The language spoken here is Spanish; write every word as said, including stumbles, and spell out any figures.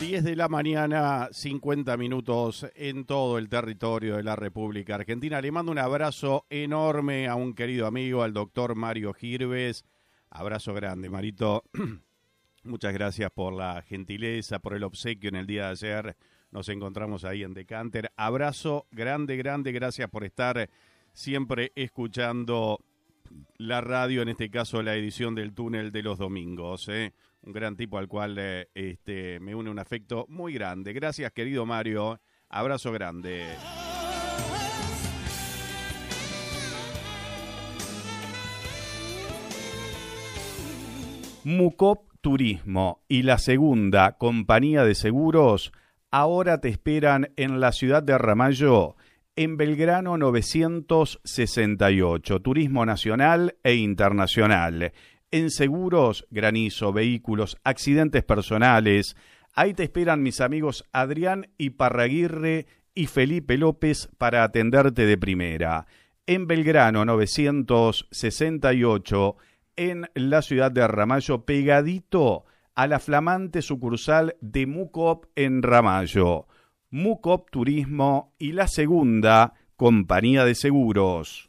diez de la mañana, cincuenta minutos en todo el territorio de la República Argentina. Le mando un abrazo enorme a un querido amigo, al doctor Mario Girves. Abrazo grande, Marito. Muchas gracias por la gentileza, por el obsequio en el día de ayer. Nos encontramos ahí en Decanter. Abrazo grande, grande. Gracias por estar siempre escuchando la radio, en este caso la edición del Túnel de los Domingos, ¿eh? Un gran tipo al cual eh, este, me une un afecto muy grande. Gracias, querido Mario. Abrazo grande. Mucop Turismo y la Segunda Compañía de Seguros ahora te esperan en la ciudad de Ramallo, en Belgrano novecientos sesenta y ocho. Turismo nacional e internacional. En seguros, granizo, vehículos, accidentes personales. Ahí te esperan mis amigos Adrián Iparraguirre y Felipe López para atenderte de primera. En Belgrano novecientos sesenta y ocho, en la ciudad de Ramallo, pegadito a la flamante sucursal de Mucop en Ramallo. Mucop Turismo y la Segunda Compañía de Seguros.